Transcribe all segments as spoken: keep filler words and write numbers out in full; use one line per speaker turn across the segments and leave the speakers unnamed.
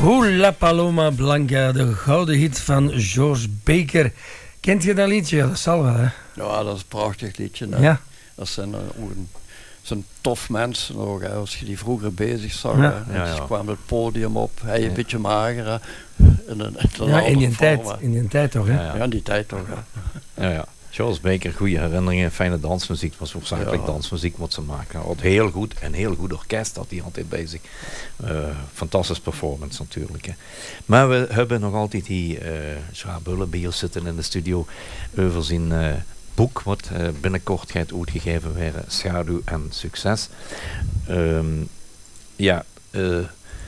Hoe La Paloma Blanca, de gouden hit van George Baker. Kent je dat liedje? Dat zal wel, hè?
Ja, dat is een prachtig liedje. Hè?
Ja.
Dat zijn uh, ook een, zijn tof mensen ook, hè? Als je die vroeger bezig zag.
Ja.
Hè?
Ja, ja.
Ze kwamen het podium op, hij een
Ja.
beetje mager. Hè? In, een, in,
Ja, in die tijd,
vorm,
in die tijd toch, hè?
Ja, ja.
ja, in die tijd toch. Hè?
Ja, ja. George Baker, goede herinneringen, fijne dansmuziek. Het was hoofdzakelijk
Ja.
dansmuziek wat ze maken. Had heel goed, een heel goed orkest had hij altijd bij zich. Uh, fantastisch performance natuurlijk. Hè. Maar we hebben nog altijd die uh, Gerard Bulle bij ons zitten in de studio over zijn uh, boek, wat uh, binnenkort gaat uitgegeven worden, Schaduw en Succes. Um, ja, uh,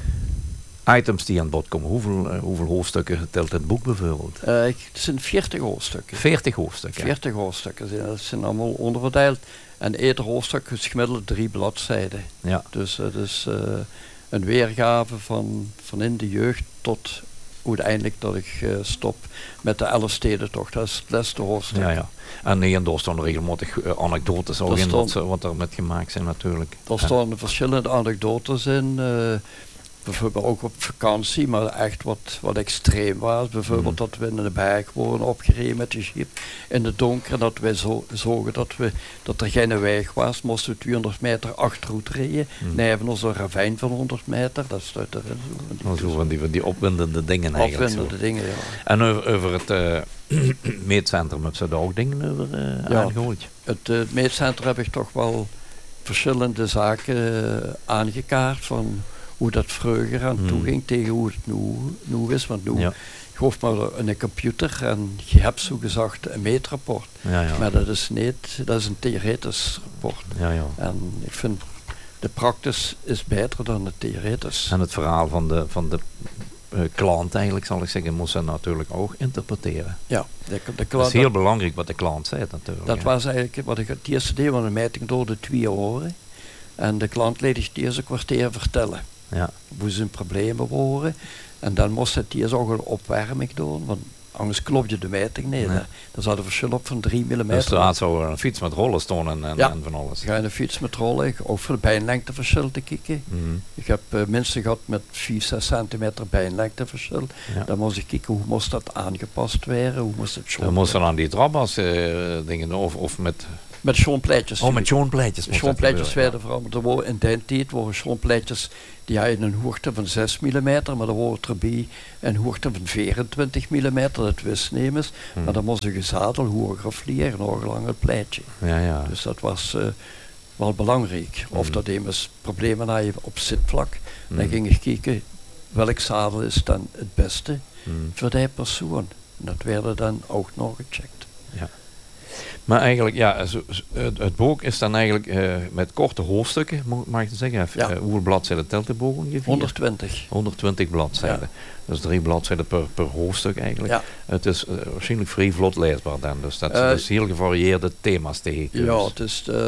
items die aan bod komen. Hoeveel, uh, hoeveel hoofdstukken telt het boek bijvoorbeeld?
Uh, ik, het zijn veertig hoofdstukken.
veertig hoofdstukken.
veertig hoofdstukken. Zijn, dat zijn allemaal onderverdeeld. En ieder hoofdstuk is gemiddeld drie bladzijden.
Ja.
Dus het is uh, een weergave van, van in de jeugd tot uiteindelijk dat ik uh, stop met de elf stedentocht. Dat is het laatste hoofdstuk.
Ja, ja. En hier en daar staan regelmatig uh, anekdotes ook in wat, wat er met gemaakt zijn natuurlijk.
Er staan verschillende anekdotes in. Uh, bijvoorbeeld ook op vakantie, maar echt wat, wat extreem was. Bijvoorbeeld mm. dat we in de berg worden opgereden met de jeep in het donker. En dat wij zo, zorgen dat, we, dat er geen weg was. Moesten we tweehonderd meter achteruit rijden. Mm. Nee, we hebben ons een ravijn van honderd meter. Dat sluit erin.
Zo, die, zo van die, die opwindende dingen eigenlijk.
Opwindende dingen, ja.
En over, over het uh, meetcentrum, heb je daar ook dingen over uh,
ja,
aangehoord?
Het uh, meetcentrum heb ik toch wel verschillende zaken uh, aangekaart van hoe dat vroeger aan toe ging tegen hoe het nu, nu is. Want nu,
ja.
je hoeft maar een computer en je hebt zo gezegd een meetrapport.
Ja, ja.
Maar dat is niet, dat is een theoretisch rapport.
Ja, ja.
En ik vind de praktisch is beter dan de theoretisch.
En het verhaal van de, van de uh, klant eigenlijk, zal ik zeggen, moest ze natuurlijk ook interpreteren.
Ja, de, de klant,
dat is heel dat, belangrijk wat de klant zei natuurlijk.
Dat
ja.
was eigenlijk wat ik het eerste deed, want een meting door de twee horen. En de klant liet het eerste kwartier vertellen.
Ja.
Hoe zijn problemen waren. En dan moest het eerst ook een opwarming doen, want anders klop je de meting niet. Nee. Er zat een verschil op van drie millimeter.
Dus er had zo een fiets met rollen staan en, en,
ja.
en van alles.
Ga je een fiets met rollen, ook voor de bijnlengteverschil te kijken.
Mm-hmm.
Ik heb uh, mensen gehad met vier, zes centimeter bijnlengteverschil.
Ja.
Dan moest ik kijken hoe moest dat aangepast worden, hoe moest het schoon.
Dan moest er aan die trabbas uh, dingen of, of met...
Met schoonpleitjes.
Oh, met schoonpleitjes.
Schoonpleitjes werden vooral, maar er waren in die tijd waren schoonpleitjes die hadden een hoogte van zes millimeter, maar er waren erbij een hoogte van vierentwintig millimeter, dat wist nemens. Hmm. Maar dan moest je zadel hoger vliegen, een hoger langer pleitje.
Ja, ja.
Dus dat was uh, wel belangrijk. Hmm. Of dat immers problemen had je op zitvlak, hmm. dan ging ik kijken welk zadel is dan het beste hmm. voor die persoon. En dat werd dan ook nog gecheckt.
Ja. Maar eigenlijk, ja, zo, het, het boek is dan eigenlijk uh, met korte hoofdstukken, mag ik zeggen. Ja. Uh, hoeveel bladzijden telt het boek ongeveer?
honderdtwintig.
honderdtwintig bladzijden. Ja. Dus drie bladzijden per, per hoofdstuk eigenlijk.
Ja.
Het is uh, waarschijnlijk vrij vlot leesbaar dan. Dus dat
uh,
is heel gevarieerde thema's tegen.
Ja, het is, uh,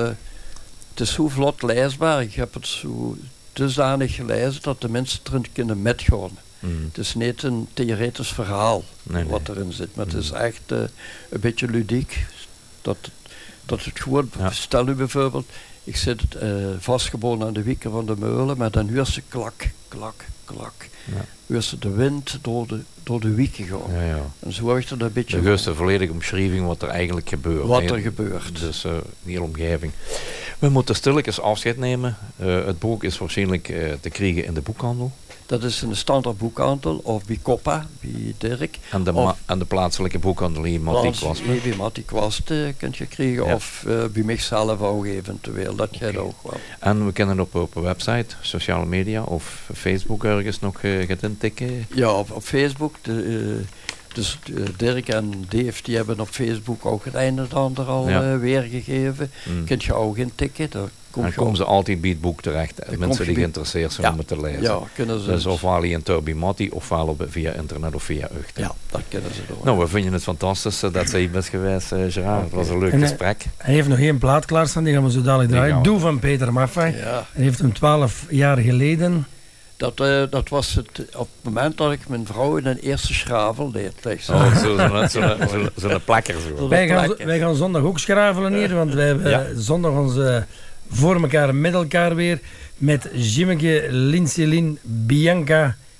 het is zo vlot leesbaar. Ik heb het zo dusdanig gelezen dat de mensen erin kunnen metgaan. Mm. Het is niet een theoretisch verhaal nee, wat nee. erin zit, maar mm. het is echt uh, een beetje ludiek. Dat, dat het gewoon, ja. Stel u bijvoorbeeld, ik zit uh, vastgebonden aan de wieken van de meulen, maar dan hoor ze klak, klak, klak. Ja. Hoor ze de wind door de, door de wieken gaan.
Ja, ja.
En zo wordt er een beetje...
De de volledige omschrijving wat er eigenlijk gebeurt.
Wat
he?
er gebeurt.
Dus uh, die hele omgeving. We moeten stilletjes afscheid nemen. Uh, het boek is waarschijnlijk uh, te krijgen in de boekhandel.
Dat is in de standaard boekhandel of bij Coppa, bij Dirk.
En de, ma- en de plaatselijke boekhandel hier, Mattie Kwast.
Ja, bij Mattie Kwast uh, kunt je krijgen, ja. Of uh, bij mijzelf ook eventueel, dat okay. jij ook wel.
En we kunnen op op een website, sociale media of Facebook ergens nog uh, gaat intikken?
Ja, op, op Facebook. De, uh, dus uh, Dirk en Dave die hebben op Facebook ook het een en ander al ja. uh, weergegeven. Mm. Kunt je ook intikken. Daar Kom
dan komen ze altijd bij het boek terecht.
Dan
mensen die
bij...
geïnteresseerd zijn
ja.
om het te lezen.
Ja, kunnen ze
dus ofwel in Turbi Matti, ofwel op, via internet of via Ucht.
Ja, dat kunnen ze doen.
Nou, we vinden het fantastisch uh, dat ze hier bent geweest, uh, Gerard. Okay. Het was een leuk en
Hij,
gesprek.
hij heeft nog één plaat klaarstaan, die gaan we zo dadelijk draaien. Doe van Peter Maffay.
Ja.
Hij heeft hem twaalf jaar geleden...
Dat, uh, dat was het, op het moment dat ik mijn vrouw in een eerste schravel deed. Zo.
Oh, zo'n zo zo zo zo plakker. Zo.
Wij, gaan, wij gaan zondag ook schravelen hier, want wij hebben ja. zondag onze voor elkaar, met elkaar weer, met Jimmeke, Linselin, Bianca,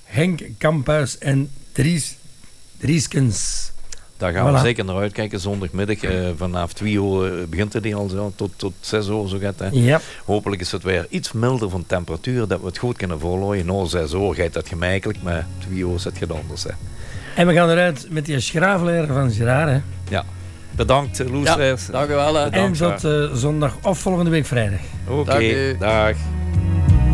Henk Kamphuis en Dries Drieskens.
Daar gaan
Voilà.
we zeker naar uitkijken. Zondagmiddag uh, vanaf twee uur begint het al zo, tot, tot zes uur zo gaat. Hè.
Ja.
Hopelijk is het weer iets milder van temperatuur, dat we het goed kunnen volgooien. Nou, zes uur gaat dat gemakkelijk, maar twee uur zit het anders. Hè.
En we gaan eruit met die schravelaar van Gerard. Hè.
Ja. Bedankt, Loes.
Ja, dank u wel. Hè.
En tot uh, zondag of volgende week vrijdag.
Oké, okay, dag.